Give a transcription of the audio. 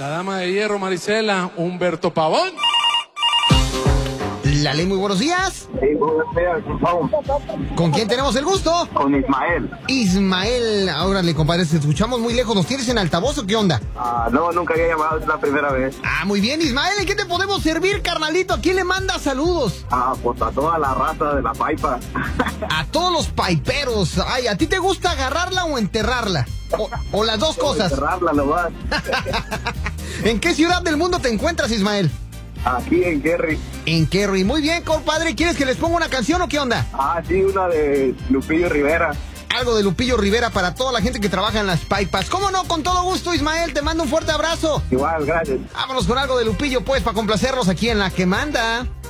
La dama de hierro, Marisela, Humberto Pavón. Lali, muy buenos días. Sí, buenos días, por favor. ¿Con quién tenemos el gusto? Con Ismael. Ismael, órale, compadre, te escuchamos muy lejos. ¿Nos tienes en altavoz o qué onda? No, nunca había llamado, es la primera vez. Muy bien, Ismael, ¿en qué te podemos servir, carnalito? ¿A quién le manda saludos? Pues a toda la raza de la paipa. A todos los paiperos. Ay, ¿a ti te gusta agarrarla o enterrarla? O las dos cosas. Enterrarla nomás. ¿En qué ciudad del mundo te encuentras, Ismael? Aquí en Kerry. En Kerry. Muy bien, compadre. ¿Quieres que les ponga una canción o qué onda? Sí, una de Lupillo Rivera. Algo de Lupillo Rivera para toda la gente que trabaja en las paipas. ¿Cómo no? Con todo gusto, Ismael. Te mando un fuerte abrazo. Igual, gracias. Vámonos con algo de Lupillo, pues, para complacerlos aquí en La Que Manda.